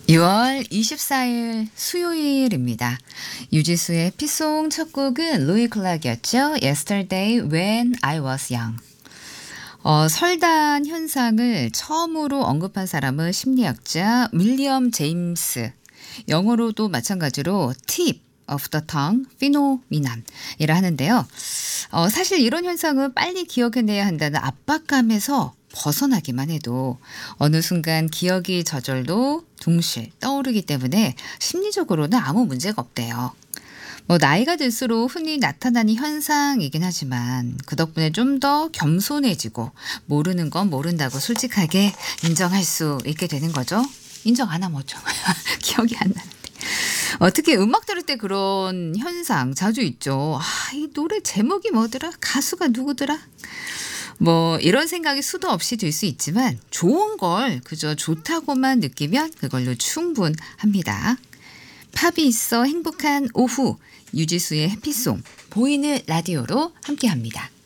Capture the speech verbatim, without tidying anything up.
유월 이십사일 수요일입니다. 유지수의 피송 첫 곡은 루이 클락이었죠. Yesterday When I Was Young. 어, 설단 현상을 처음으로 언급한 사람은 심리학자 윌리엄 제임스. 영어로도 마찬가지로 tip of the tongue phenomenon이라 하는데요. 어, 사실 이런 현상은 빨리 기억해내야 한다는 압박감에서 벗어나기만 해도 어느 순간 기억이 저절로 둥실 떠오르기 때문에 심리적으로는 아무 문제가 없대요. 뭐 나이가 들수록 흔히 나타나는 현상이긴 하지만 그 덕분에 좀 더 겸손해지고 모르는 건 모른다고 솔직하게 인정할 수 있게 되는 거죠. 인정 안 하면 어쩌 기억이 안 나는데. 어, 특히 음악 들을 때 그런 현상 자주 있죠. 아, 이 노래 제목이 뭐더라? 가수가 누구더라? 뭐 이런 생각이 수도 없이 들 수 있지만 좋은 걸 그저 좋다고만 느끼면 그걸로 충분합니다. 팝이 있어 행복한 오후 유지수의 해피송 보이는 라디오로 함께합니다.